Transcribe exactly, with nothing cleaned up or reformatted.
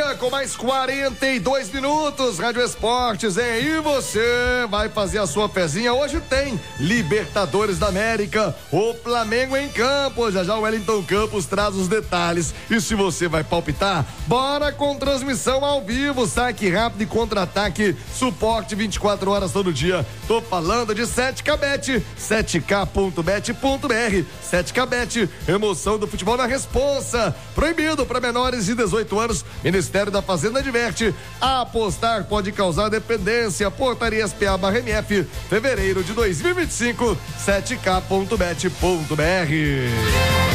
meio-dia, com mais quarenta e dois minutos, Rádio Esportes, hein? E você vai fazer a sua pezinha? Hoje tem Libertadores da América, o Flamengo em campo. Já já o Wellington Campos traz os detalhes. E se você vai palpitar, bora com transmissão ao vivo, saque rápido e contra-ataque, suporte vinte e quatro horas todo dia. Tô falando de sete K Bet, sete K ponto bet ponto br. sete K Bet, emoção do futebol na responsa. Proibido para menores de dezoito anos. Ministério da Fazenda adverte: apostar pode causar dependência. Portaria S P A barra M F, fevereiro de dois mil e vinte e cinco, sete K ponto bet ponto br.